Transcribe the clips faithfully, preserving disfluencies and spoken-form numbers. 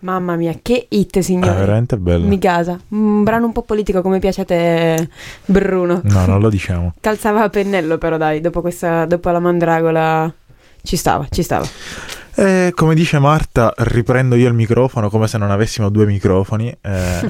Mamma mia, che hit, signore. È veramente bello. Mi gasa. Un brano un po' politico come piace a te, Bruno. No, non lo diciamo. Calzava a pennello però, dai, dopo questa dopo la Mandragola ci stava, ci stava. E come dice Marta, riprendo io il microfono come se non avessimo due microfoni. Eh,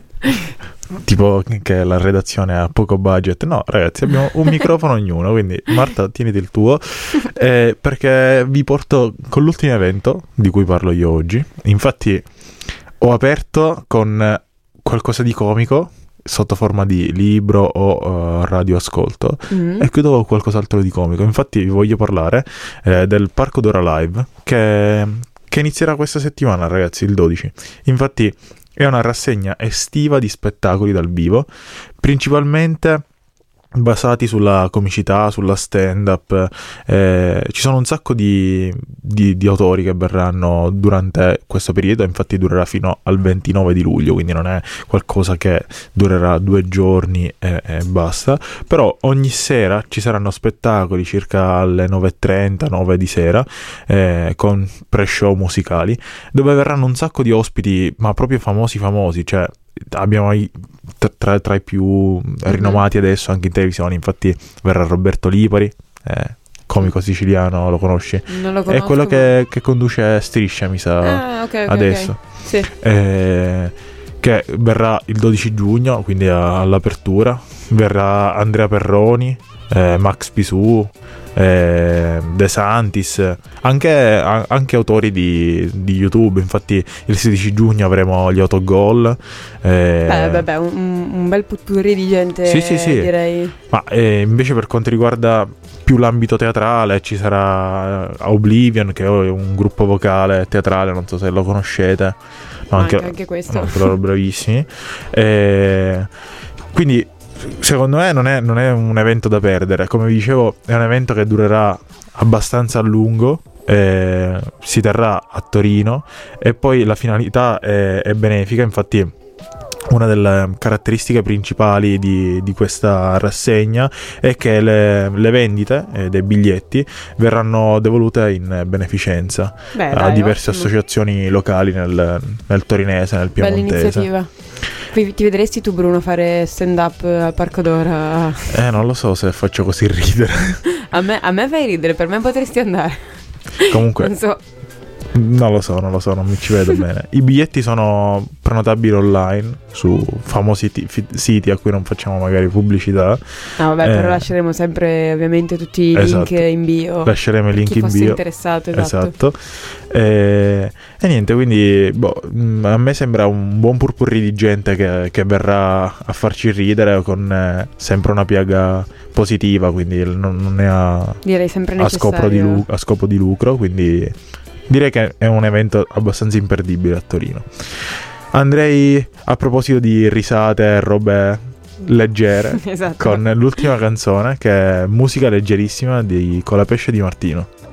tipo che la redazione ha poco budget. No, ragazzi, abbiamo un microfono ognuno, quindi Marta, tieniti il tuo. Eh, perché vi porto con l'ultimo evento di cui parlo io oggi. Infatti ho aperto con qualcosa di comico sotto forma di libro o uh, radioascolto mm. e chiudo con qualcos'altro di comico. Infatti vi voglio parlare eh, del Parco Dora Live che, che inizierà questa settimana, ragazzi, il dodici. Infatti è una rassegna estiva di spettacoli dal vivo, principalmente basati sulla comicità, sulla stand-up. Eh, ci sono un sacco di, di, di autori che verranno durante questo periodo, infatti durerà fino al ventinove di luglio, quindi non è qualcosa che durerà due giorni e, e basta. Però ogni sera ci saranno spettacoli circa alle nove e trenta, nove di sera, eh, con pre-show musicali, dove verranno un sacco di ospiti, ma proprio famosi famosi, cioè abbiamo i, tra, tra i più rinomati adesso anche in televisione. Infatti verrà Roberto Lipari, eh, comico siciliano, lo conosci? Non lo conosco. È quello che, che conduce Striscia, mi sa, ah, okay, okay, adesso okay. Sì. Eh, che verrà il dodici giugno, quindi all'apertura. Verrà Andrea Perroni, eh, Max Pisù, eh, De Santis, anche, a, anche autori di, di YouTube. Infatti il sedici giugno avremo gli autogol. Eh, beh, beh, beh un, un bel putturri di gente, sì, sì, sì. direi. Ma eh, invece per quanto riguarda più l'ambito teatrale, ci sarà Oblivion, che è un gruppo vocale teatrale, non so se lo conoscete. No, anche, anche, anche questo. No, loro bravissimi. Eh, quindi secondo me non è, non è un evento da perdere. Come vi dicevo, è un evento che durerà abbastanza a lungo, eh, si terrà a Torino e poi la finalità è, è benefica. Infatti una delle caratteristiche principali di, di questa rassegna è che le, le vendite eh, dei biglietti verranno devolute in beneficenza. Beh, a dai, diverse ottimo. associazioni locali nel, nel torinese, nel piemontese. Bella iniziativa. Ti vedresti tu, Bruno, fare stand up al Parco Dora? Eh, non lo so se faccio così ridere. a, me, a me fai ridere, per me potresti andare. Comunque non so. Non lo so, non lo so, non mi ci vedo bene. I biglietti sono prenotabili online su famosi t- f- siti a cui non facciamo magari pubblicità. No, vabbè, eh, però lasceremo sempre ovviamente tutti i esatto. link in bio. Lasceremo i link chi in fosse bio. interessato, esatto. Esatto. E, e niente, quindi boh, a me sembra un buon purpurri di gente che, che verrà a farci ridere con eh, sempre una piaga positiva, quindi non, non è a, direi sempre a, scopo di lu- a scopo di lucro, quindi direi che è un evento abbastanza imperdibile a Torino. Andrei, a proposito di risate e robe leggere, esatto. con l'ultima canzone, che è musica leggerissima di Colapesce di Martino.